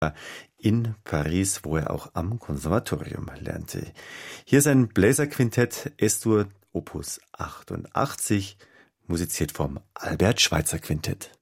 in Paris, wo er auch am Konservatorium lernte. Hier sein Bläserquintett S-Dur Opus 88, musiziert vom Albert Schweitzer Quintett.